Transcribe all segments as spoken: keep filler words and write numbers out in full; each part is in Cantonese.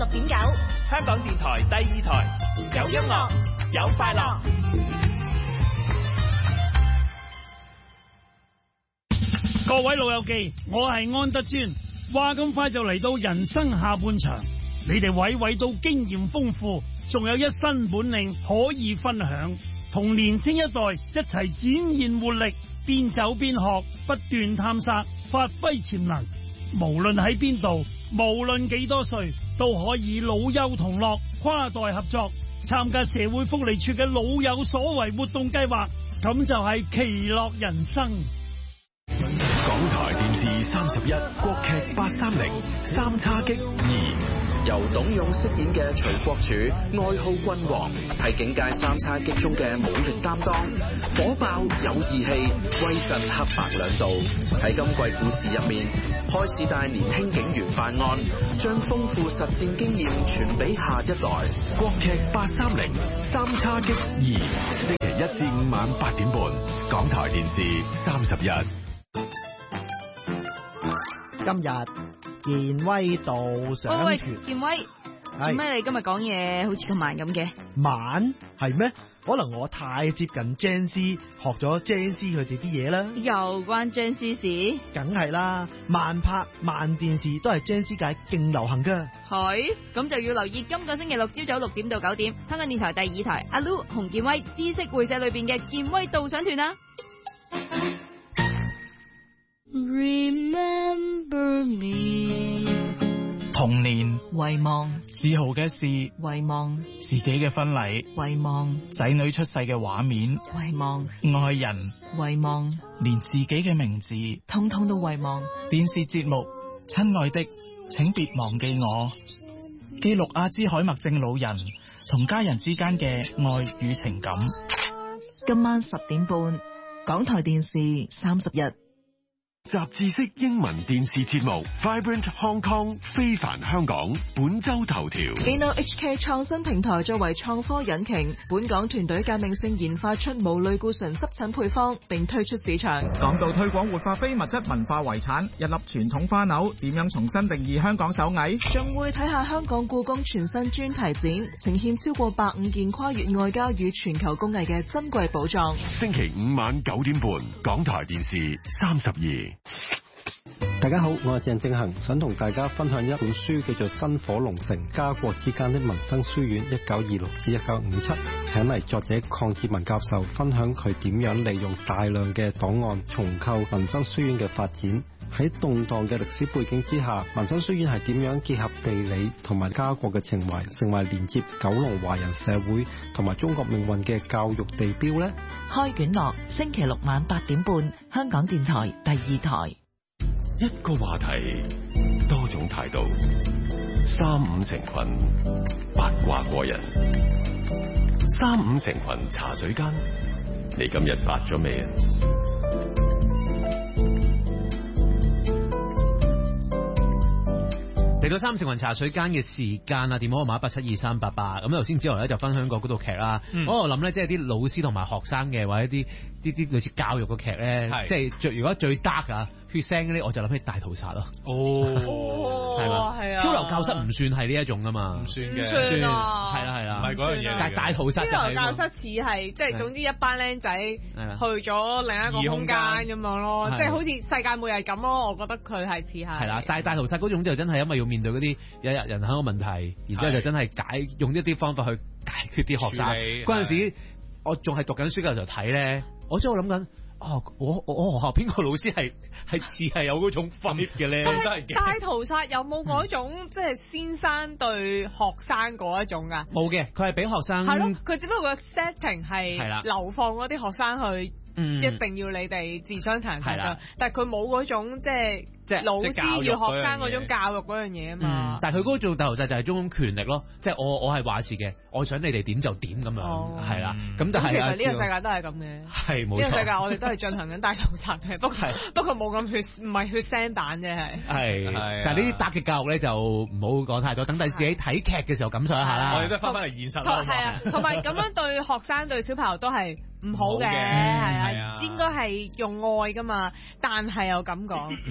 六點九， 香港電台第二台，有音樂，有快樂。 各位老友記，我係安德尊。話咁快就嚟到人生下半場，你哋娓娓都經驗豐富，仲有一身本領可以分享，同年輕一代一齊展現活力，邊走邊學，不斷探索，發揮潛能。無論喺邊度，無論幾多歲，都可以老幼同樂，跨代合作，參加社會福利處嘅老有所為活動計劃，咁就係其樂人生。 港台電視三十一國劇八三零三叉戟二， 由董勇飾演嘅徐國柱，愛好君王，係警界三叉戟中嘅武力擔當，火爆有義氣，威震黑白兩道。喺今季故事入面，開始帶年輕警員犯案，將豐富實戰經驗傳俾下一代。 國劇八三零三叉戟二，星期一至五晚八點半，港台電視三十一。 今日健威導賞喂團， 健威，點解你今日講嘢好似咁慢咁嘅？ 慢係咩？可能我太接近 Gen Z，學咗 Gen Z 佢哋啲嘢啦。 又關 Gen Z 事？ 梗係啦，慢拍慢電視都係 Gen Z 界勁流行噶。 係，咁就要留意今個星期六朝早六點到九點，香港電台第二台阿 Lu 洪健威知識會社裏邊嘅健威導賞團啊！Remember me， 童年遺忘， 自豪嘅事， 遺忘自己嘅婚禮， 遺忘仔女出世嘅畫面， 遺忘愛人， 遺忘， 連自己嘅名字， 通通都遺忘。 電視節目，親愛的，請別忘記我，記錄阿茲海默症老人同家人之間嘅愛與情感。 今晚十點半，港台電視三十一。 雜誌式英文電視節目 Vibrant Hong Kong 非凡香港本周頭條。 Inno H K 創新平台作為創科引擎，本港團隊革命性研發出無類固醇濕疹配方，並推出市場。 講到推廣活化非物質文化遺產，一粒傳統花柳點樣重新定義香港手藝？ 仲會睇下香港故宮全新專題展，呈現超過百五件跨越外交與全球工藝嘅珍貴寶藏。 星期五晚九點半，港台電視三十二。 大家好，我係鄭正恒，想同大家分享一本書，叫做《薪火龍城家國之間的民生書院一九二六至一九五七》，請嚟作者鄺志文教授分享佢點樣利用大量嘅檔案重構民生書院嘅發展。喺動盪嘅歷史背景之下，民生書院係點樣結合地理同埋家國嘅情懷，成為連接九龍華人社會同埋中國命運嘅教育地標呢？ 開卷樂，星期六晚八點半，香港電台第二台。 一個話題，多種態度，三五成群，八卦過人。三五成群茶水間，你今日八咗未啊？ 嚟到三成群茶水間嘅時間啊，電話號碼一八七二三八八。咁頭先之後咧就分享過嗰套劇啦。嗯、我喺度諗咧，即係啲老師同埋學生嘅，或者啲啲啲類似教育嘅劇咧，即係最如果最 dark 啊血腥嗰啲，我就諗起大屠殺咯。哦，係嘛？係啊。漂流教室唔算係呢一種啊嘛，唔算嘅。唔算啊。係啦係啦。唔係嗰樣嘢。但係大屠殺就係。 漂流教室似係即係總之一班僆仔去咗另一個空間咁樣咯，即係好似世界末日咁咯。我覺得佢係似係。係啦， 但係大屠殺嗰種就真係因為要面對嗰啲有日人口嘅問題，然之後就真係解用一啲方法去解決啲學生。嗰陣時我仲係讀緊書嘅時候睇咧，我真係諗緊。哦，我我我學校邊個老師係係似係有嗰種 fit 嘅咧？ 但係大屠殺有冇嗰種、嗯、即係先生對學生嗰一種㗎？ 冇嘅，佢係俾學生係咯，佢只不過個 setting 係流放嗰啲學生去，嗯、一定要你哋自相殘殺㗎。但係佢冇嗰種即係。即係老師要學生嗰種教育嗰樣嘢啊嘛， 嗯、但係佢嗰種大屠殺就係種權力咯，即係我我係話事嘅，我想你哋點就點咁樣，係啦、哦，咁但係其實呢個世界都係咁嘅， 係冇錯， 呢個世界我哋都係進行緊大屠殺嘅，不過不過冇咁血，唔係血腥彈啫，係係，但係呢啲打擊教育咧就唔好講太多，等第時喺睇劇嘅時候感受一下啦。 我哋都翻返嚟現實啦， 係啊，同埋咁樣對學生對小朋友都係唔好嘅，係啊，應該係用愛噶嘛，但係又咁講，即係。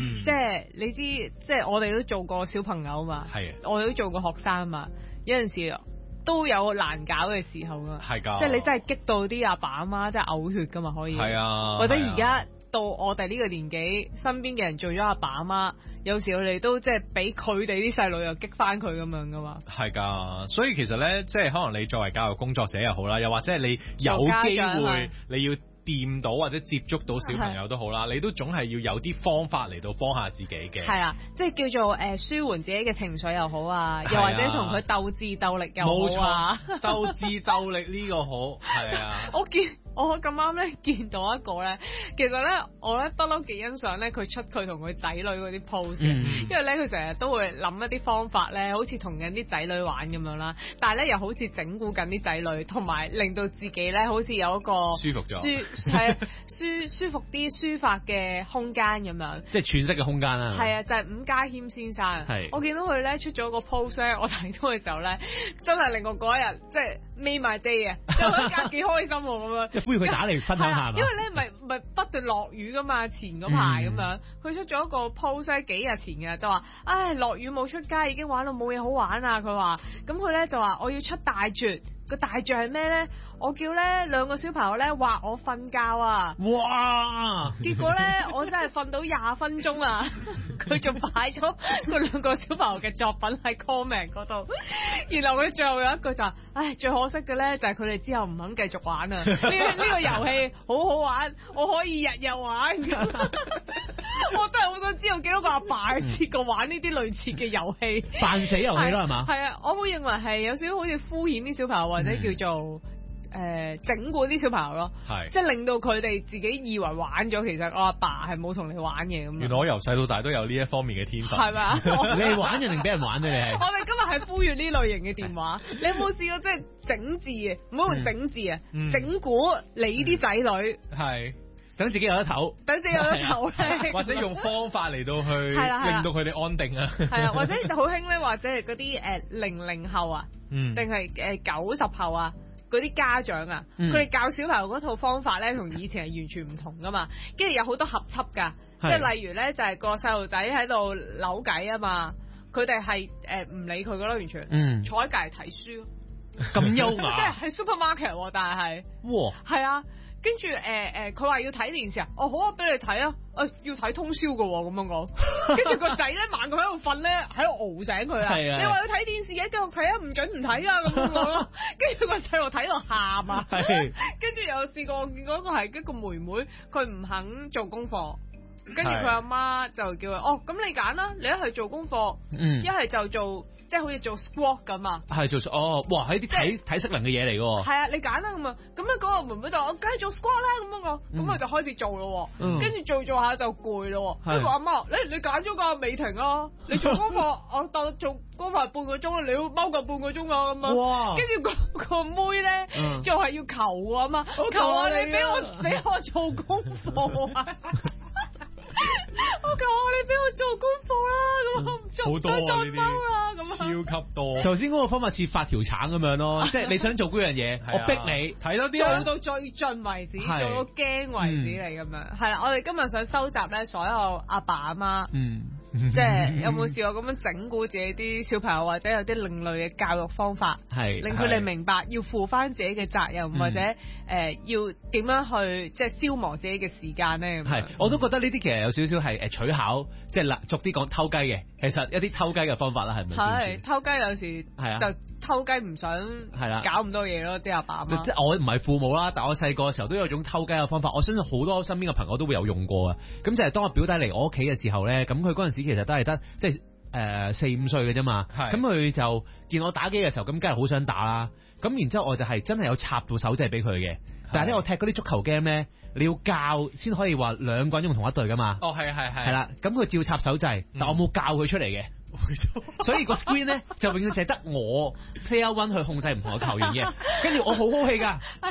係你知，即係我哋都做過小朋友嘛， 係， 我哋都做過學生嘛，有陣時都有難搞嘅時候噶， 係㗎， 即係你真係激到啲阿爸阿媽真係嘔血噶嘛，可以， 係啊， 或者而家到我哋呢個年紀，身邊嘅人做咗阿爸阿媽，有時我哋都即係俾佢哋啲細路又激翻佢咁樣噶嘛， 係㗎，所以其實咧，即係可能你作為教育工作者又好啦，又或者係你有機會你要掂到或者接觸到小朋友都好啦，你都總係要有啲方法嚟到幫下自己嘅。係啊，即係叫做誒、呃、舒緩自己嘅情緒又好啊，又或者同佢鬥智鬥力又好啊。 冇錯，鬥智鬥力呢個好，係啊。 我見我咁啱咧見到一個咧，其實咧我咧不嬲幾欣賞咧佢出佢同佢仔女嗰啲 pose 嘅，嗯、因為咧佢成日都會諗一啲方法咧，好似同緊啲仔女玩咁樣啦，但係咧又好似整蠱緊啲仔女，同埋令到自己咧好似有一個舒服咗。 係舒舒服啲抒發嘅空間咁樣， 即係喘息嘅空間啦。 係啊，就係、是、伍家謙先生。 係， 我見到佢咧出咗個 post 咧，我睇到嘅時候咧，真係令我嗰一日即係 made my day 啊，就覺得幾開心咁樣。 即係呼籲佢打嚟分享下嘛。 因為咧咪咪不斷落雨噶嘛，前嗰排咁樣，佢、嗯、出咗一個 post 咧，幾日前嘅就話，唉落雨冇出街，已經玩到冇嘢好玩啊！佢話，咁佢咧就話我要出大絕。個大絕係咩咧？我叫咧兩個小朋友咧話我瞓覺啊！哇！結果咧我真係瞓到廿分鐘啊！佢仲擺咗佢兩個小朋友嘅作品喺 comment 嗰度，然後佢最後有一句就話：唉，最可惜嘅咧就係佢哋之後唔肯繼續玩啊！呢呢、呢個遊戲好好玩，我可以日日玩。我真係好想知道幾多個阿爸試過玩呢啲類似嘅遊戲， 扮死遊戲啦係嘛？ 係啊，我會認為係有少少好似敷衍啲小朋友或者叫做誒整蠱啲小朋友咯，係即係令到佢哋自己以為玩咗，其實我阿爸係冇同你玩嘅咁。 原來我由細到大都有呢一方面嘅天分，係咪？ 你係玩人定俾人玩咧？你係？ 我哋今日係呼籲呢類型嘅電話，你有冇試過即係整字啊？唔好用整字啊，整蠱你啲仔女係。 等自己有得唞， 等自己有得唞咧， 或者用方法嚟到去令到佢哋安定啊。 係啊，或者就好興咧，或者係嗰啲誒零零後啊，定係誒九十後啊，嗰啲家長啊，佢哋、嗯、教小朋友嗰套方法咧，同以前係完全唔同噶嘛。跟住有好多合輯㗎，即係例如咧，就係、是、個細路仔喺度扭計啊嘛，佢哋係誒唔理佢㗎咯，完全，嗯、坐喺隔離睇書， 咁優雅， 即係喺 supermarket， 但係，哇，係啊。跟住誒誒，佢、呃、話要睇電視啊，哦好啊，俾你睇啊，誒、呃、要睇通宵㗎喎，咁樣講。跟住個仔咧，晚佢喺度瞓咧，喺度熬醒佢啊。你話要睇電視嘅，繼續睇啊，唔準唔睇啊，咁樣講咯。跟住個細路睇到喊啊。跟住又試過，我見過一個係一個妹妹，佢唔肯做功課。跟住佢阿媽就叫佢，哦咁你揀啦，你一係做功課，一係、嗯、就做即係好似做 squat 咁啊。係做哦，哇係啲體體適能嘅嘢嚟㗎。係啊，你揀啦咁啊，咁咧嗰個妹妹就我梗係做 squat 啦咁樣講，咁佢、嗯、就開始做咯，跟住、嗯、做做下就攰咯。跟住阿媽，你你揀咗個未停啊，你做功課我當做功課係半個鐘，你要踎夠半個鐘啊咁樣。哇！跟住個個妹咧，就係、嗯、要求啊嘛，求我你俾我俾我做功課啊。我求你俾我做功課啦，咁我唔做唔得再踎啦，咁超級多。 頭先嗰個方法似發條橙咁樣咯，即係你想做嗰樣嘢，我逼你睇多啲， 做到最盡為止，做到驚為止嚟咁樣。係啦，我哋今日想收集咧所有阿爸阿媽，嗯，即係有冇試過咁樣整蠱自己啲小朋友，或者有啲另類嘅教育方法，係令佢哋明白要負翻自己嘅責任，或者誒要點樣去即係消磨自己嘅時間咧。 係，我都覺得呢啲其實有少少係誒取巧，即係嗱，逐啲講偷雞嘅，其實一啲偷雞嘅方法啦，係咪？ 係偷雞有時係啊，就偷雞唔想係啦，搞咁多嘢咯，啲阿爸阿媽。 即係我唔係父母啦，但我細個嘅時候都有種偷雞嘅方法，我相信好多身邊嘅朋友都會有用過啊。咁就係當我表弟嚟我屋企嘅時候咧，咁佢嗰陣時其實都係得即係誒四五歲嘅啫嘛。咁佢就見我打機嘅時候，咁梗係好想打啦。咁然之後我就係真係有插到手掣俾佢嘅。但係咧，我踢嗰啲足球 game 咧，你要教先可以話兩個人用同一隊噶嘛。哦，係係係。係啦，咁佢照插手掣，但我冇教佢出嚟嘅。所以個 screen 咧就永遠淨係得我 player one 去控制唔同嘅球員嘅。跟住我好好氣㗎，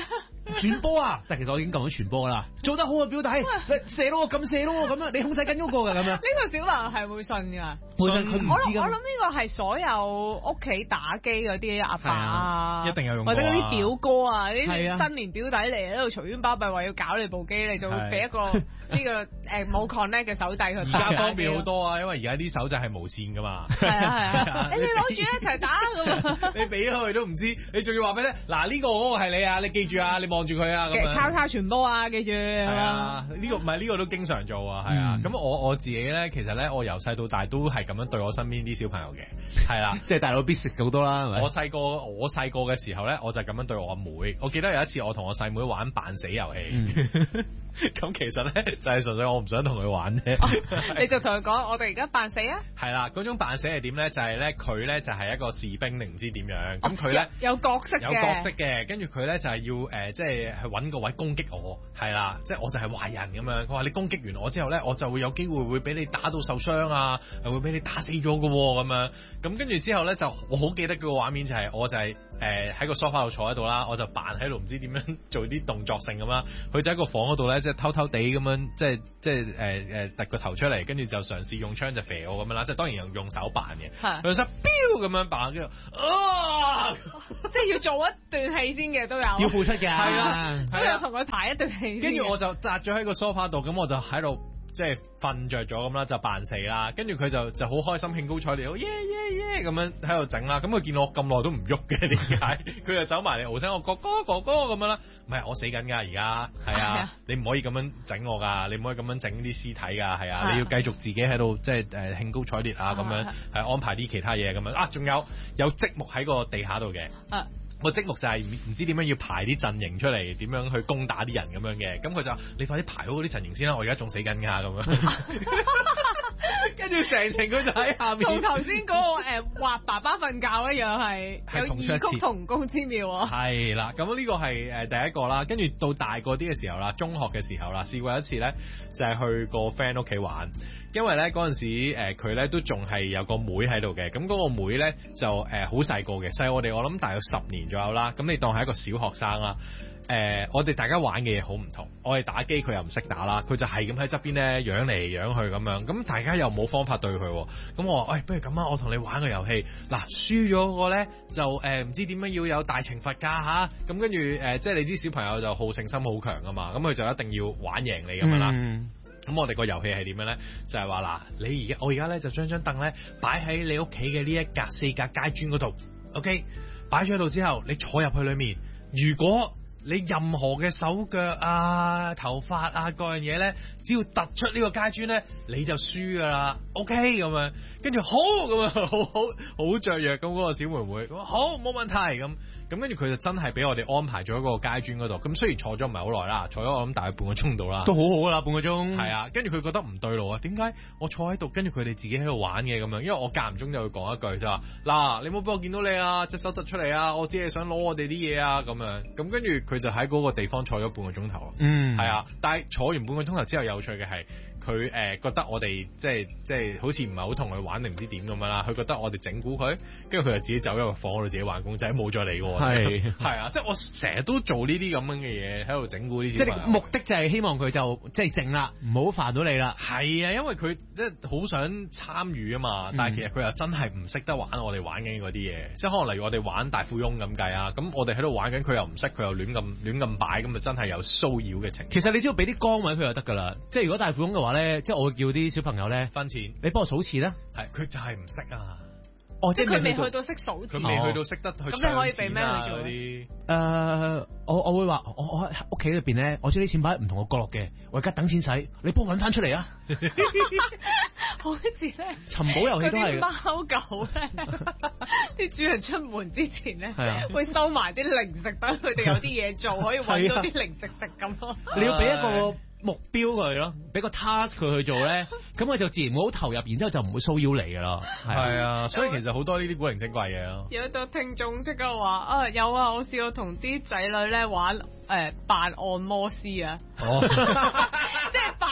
轉波啊！但其實我已經撳咗傳波啦，做得好啊表弟，射咯咁射咯咁樣，你控制緊嗰個㗎咁樣。 呢個小朋友係會信㗎， 會信佢唔知㗎。 我諗呢個係所有屋企打機嗰啲阿爸啊， 一定有用或者嗰啲表哥啊，呢啲新年表弟嚟喺度嘈冤巴閉話要搞你部機，你就會俾一個呢個誒冇 connect 嘅手掣佢。 而家方便好多啊，因為而家啲手掣係無線㗎嘛。 係啊係啊，你哋攞住一齊打咁。 你俾咗佢都唔知，你仲要話俾咧？嗱呢個嗰個係你啊，你記住啊，你望住佢啊咁樣。 交叉傳波啊，記住。 係啊，呢個唔係呢個都經常做啊，係啊。咁我我自己咧，其實咧，我由細到大都係咁樣對我身邊啲小朋友嘅，係啦， 即係大佬必食好多啦，係咪？ 我細個我細個嘅時候咧，我就咁樣對我阿妹。我記得有一次我同我細妹玩扮死遊戲，咁其實咧就係純粹我唔想同佢玩啫。 你就同佢講，我哋而家扮死啊！ 係啦，嗰種扮死係點咧？就係咧佢咧就係一個士兵定唔知點樣，咁佢咧有角色有角色嘅，跟住佢咧就係要誒即係去揾個位攻擊我，係啦，即係我就係壞人咁樣。佢話你攻擊完我之後咧，我就會有機會會俾你打到受傷啊，係會俾你打死咗嘅喎咁樣。咁跟住之後咧就我好記得嗰個畫面就係我就係誒喺個梳化度坐喺度啦，我就扮喺度唔知點樣做啲動作性咁啦。佢就喺個房嗰度咧，即係偷偷地咁樣，即係即係誒誒突個頭出嚟，跟住就嘗試用槍就射我咁樣啦。即係當然用用手扮嘅，佢就飆咁樣扮，跟住啊， 即係要做一段戲先嘅都有， 要付出嘅， 係啦， 都有同佢排一段戲。 跟住我就扎咗喺個梳化度，咁我就喺度。即係瞓着咗咁啦，就扮死啦。跟住佢就就好開心，興高采烈，耶耶耶咁樣喺度整啦。咁佢見我咁耐都唔喐嘅，點解？佢就走埋嚟，號聲我哥哥哥哥咁樣啦。唔係我死緊㗎，而家係啊，你唔可以咁樣整我㗎，你唔可以咁樣整啲屍體㗎，係啊，你要繼續自己喺度即係誒興高采烈啊咁樣，係安排啲其他嘢咁樣啊。仲有有積木喺個地下度嘅。個積木就係唔知點樣要排啲陣營出嚟，點樣去攻打啲人咁樣嘅。咁佢就你快啲排好嗰啲陣營先啦，我而家仲死緊㗎咁樣。跟住成程佢就喺下面。 同頭先嗰個誒畫爸爸瞓覺一樣，係有異曲同工之妙啊。 係啦，咁呢個係誒第一個啦。跟住到大個啲嘅時候啦，中學嘅時候啦，試過一次咧，就係去個 friend 屋企玩。因為咧嗰陣時誒佢咧都仲係有個妹喺度嘅，咁嗰個妹咧就誒好細個嘅，細我哋我諗大約十年左右啦。咁你當係一個小學生啦。誒、呃，我哋大家玩嘅嘢好唔同，我哋打機佢又唔識打啦，佢就係咁喺側邊咧養嚟養去咁樣，咁大家又冇方法對佢。咁我話喂、哎，不如咁啊，我同你玩個遊戲，嗱輸咗個咧就誒唔、呃、知點樣要有大懲罰㗎吓，咁跟住誒即係你知小朋友就好勝心好強㗎嘛，咁佢就一定要玩贏你咁樣啦。嗯咁我哋個遊戲係點樣咧？就係話嗱，你而家我而家咧就將張凳咧擺喺你屋企嘅呢一格四格階磚嗰度 ，OK？ 擺咗喺度之後，你坐入去裏面。如果你任何嘅手腳啊、頭髮啊各樣嘢咧，只要突出呢個階磚咧，你就輸噶啦。OK 咁樣，跟住好咁樣，好好好雀躍咁嗰個小妹妹，咁好冇問題咁。咁跟住佢就真係俾我哋安排咗一個階磚嗰度，咁雖然坐咗唔係好耐啦，坐咗我諗大概半個鐘度啦， 都好好噶啦，半個鐘。係啊，跟住佢覺得唔對路啊，點解我坐喺度，跟住佢哋自己喺度玩嘅咁樣？因為我間唔中就會講一句就話，嗱，你冇俾我見到你啊，隻手突出嚟啊，我只係想攞我哋啲嘢啊咁樣。咁跟住佢就喺嗰個地方坐咗半個鐘頭。嗯，係啊，但係坐完半個鐘頭之後，有趣嘅係佢誒覺得我哋即係即係好似唔係好同佢玩定唔知點咁樣啦。佢覺得我哋整蠱佢，跟住佢就自己走咗個房嗰度自己玩公仔，冇再理我。係係啊，即係我成日都做呢啲咁樣嘅嘢喺度整蠱啲小朋友。即係目的就係希望佢就即係靜啦，唔好煩到你啦。係啊，因為佢即係好想參與啊嘛，但係其實佢又真係唔識得玩我哋玩緊嗰啲嘢。即係可能例如我哋玩大富翁咁計啊，咁我哋喺度玩緊，佢又唔識，佢又亂咁亂咁擺，咁就真係有騷擾嘅情況。 其實你只要俾啲崗位佢就得㗎啦。即係如果大富翁嘅話咧，即係我會叫啲小朋友咧分錢， 你幫我數錢啦。 係，佢就係唔識啊。 哦，即係佢未去到識數錢， 佢未去到識得去唱錢啊。咁你可以俾咩佢做嗰啲？ 誒，我我會話，我我喺屋企裏邊咧，我將啲錢擺喺唔同嘅角落嘅，我而家等錢使，你幫我揾翻出嚟啊！ 好似咧， 尋寶遊戲都係貓狗咧，啲主人出門之前咧，會收埋啲零食，等佢哋有啲嘢做，可以揾到啲零食食咁咯。 你要俾一個目標佢咯，俾個 task 佢去做咧，咁佢就自然會好投入，然之後就唔會騷擾你噶啦。 係啊，所以其實好多呢啲古靈精怪嘢咯。 有一個聽眾即刻話啊，有啊，我試過同啲仔女咧玩誒扮按摩師啊，即係扮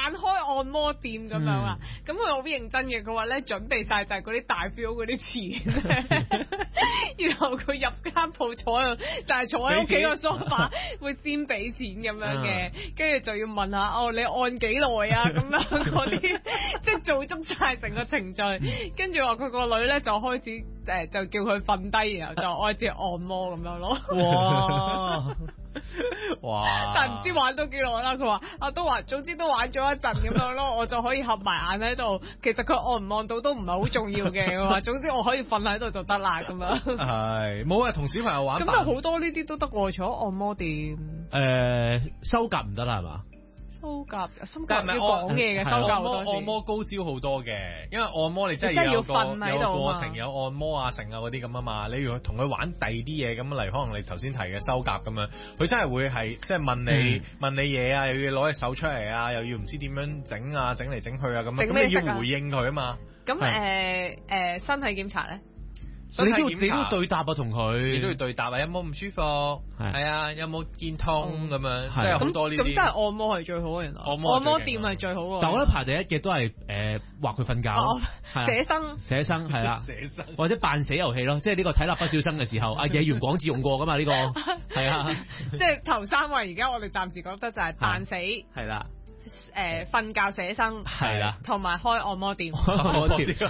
扮開按摩店咁樣啊，咁佢好認真嘅，佢話咧準備晒就係嗰啲大表嗰啲錢，然後佢入間鋪坐喺度，就係、是、坐喺屋企個梳化，會先俾錢咁樣嘅，跟住就要問下哦你按幾耐啊咁樣嗰啲，即係做足晒成個程序，跟住話佢個女咧就開始誒、呃、就叫佢瞓低，然後就開始按摩咁樣咯。哇！ 哇！ 但係唔知玩到幾耐啦。佢話啊都話，總之都玩咗一陣咁樣咯，我就可以合埋眼喺度。其實佢按唔按到都唔係好重要嘅。佢話總之我可以瞓喺度就得啦咁樣。 係冇啊，同小朋友玩。 咁有好多呢啲都得喎，除咗按摩店。誒、 呃，修甲唔得啦係嘛？ 修甲，修甲要講嘢嘅，修甲好多時。 按摩高招好多嘅，因為按摩你真係有個有個過程，有按摩啊、成啊嗰啲咁啊嘛。你如果同佢玩第二啲嘢咁，例如可能你頭先提嘅修甲咁樣，佢真係會係即係問你、嗯、問你嘢啊，又要攞隻手出嚟啊，又要唔知點樣整啊，整嚟整去啊咁，咁你要回應佢啊嘛。 咁誒誒身體檢查咧？ 你都你都對答啊，同佢你都要對答啊，有冇唔舒服？係啊，有冇見痛咁樣？即係好多呢啲。 咁真係按摩係最好嘅，原來。按摩按摩店係最好嘅。 但我覺得排第一嘅都係誒畫佢瞓覺， 寫生寫生係啦， 寫生或者扮寫遊戲咯，即係呢個睇蠟筆小新嘅時候，阿野原廣志用過噶嘛呢個，係啊。 即係頭三位，而家我哋暫時覺得就係扮死。 係啦。 誒瞓覺寫生係啦， 同埋開按摩店， 按摩店呢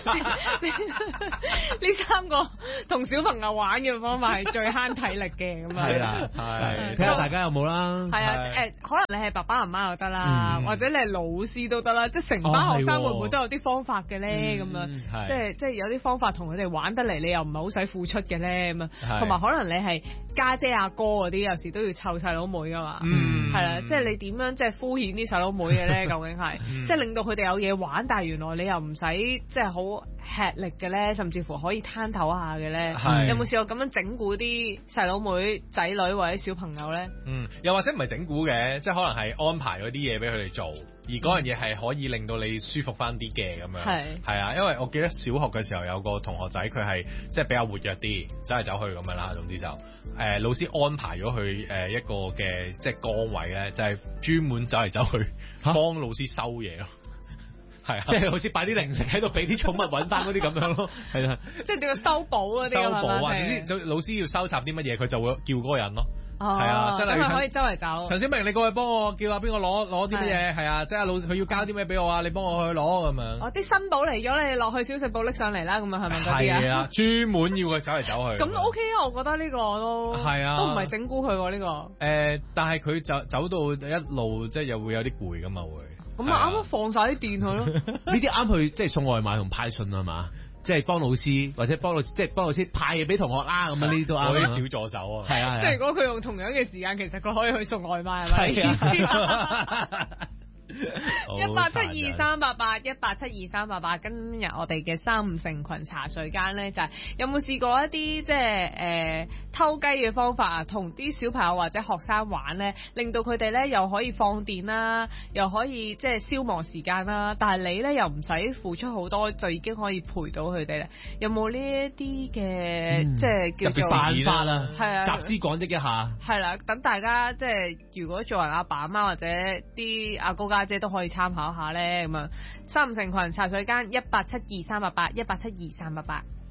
三個同小朋友玩嘅方法係最慳體力嘅咁樣。係啦，係睇下大家有冇啦。 係啊，誒可能你係爸爸媽媽又得啦，或者你係老師都得啦，即係成班學生會唔會都有啲方法嘅咧？咁樣即係即係有啲方法同佢哋玩得嚟，你又唔係好使付出嘅咧咁啊。同埋可能你係家姐阿哥嗰啲，有時都要湊細佬妹噶嘛。嗯，係啦，即係你點樣即係敷衍啲細佬妹嘅咧？究竟係，嗯、即係令到佢哋有嘢玩，但係原來你又唔使即係好吃力嘅咧，甚至乎可以攤抖下嘅咧。有冇試過咁樣整蠱啲細佬妹、仔女或者小朋友咧？ 嗯，又或者唔係整蠱嘅，即係可能係安排嗰啲嘢俾佢哋做，而嗰樣嘢係可以令到你舒服翻啲嘅咁樣。係係啊，因為我記得小學嘅時候有個同學仔，佢係即係比較活躍啲，走嚟走去咁樣啦。總之就誒、呃、老師安排咗佢誒一個嘅即係崗位咧，就係、是、專門走嚟走去。幫老師收嘢咯，係啊，即係好似擺啲零食喺度，俾啲寵物揾翻嗰啲咁樣咯，係啊， 即係點樣收寶嗰啲收寶啊！總之老師要收集啲乜嘢，佢就會叫嗰個人咯。係啊，真係可以周圍走。 陳小明，你過去幫我叫下邊個攞攞啲乜嘢？係啊，即係老佢要交啲咩俾我啊？你幫我去攞咁樣。 哦，啲新寶嚟咗，你落去小食部拎上嚟啦，咁樣係咪嗰啲啊？ 係啊，專門要佢走嚟走去。 咁 OK 啊，我覺得呢個都係啊，都唔係整蠱佢喎呢個。 誒，但係佢走走到一路，即係又會有啲攰噶嘛會。 咁啊，啱啱放晒啲電佢咯。 呢啲啱去即係送外賣同派信啊嘛。即係幫老師或者幫老師，即係幫老師派嘢俾同學啦，咁樣呢啲都啱。嗰啲小助手啊，係啊。即係如果佢用同樣嘅時間，其實佢可以去送外賣係咪？係啊。一八七二三八八，一八七二三八八。今日我哋嘅三五成群茶水間咧，就係、是、有冇試過一啲即係誒偷雞嘅方法啊？同啲小朋友或者學生玩咧，令到佢哋咧又可以放電啦，又可以即係消磨時間啦。但係你咧又唔使付出好多，就已經可以陪到佢哋咧。有冇呢一啲嘅即係叫做辦法啦？ 係啊， 集思廣益一下。 係啦，等大家即係如果作為阿爸阿媽或者啲阿哥家姐都可以參考下咧，咁啊，三五成群茶水間一八七二三八八，一八七二三八八。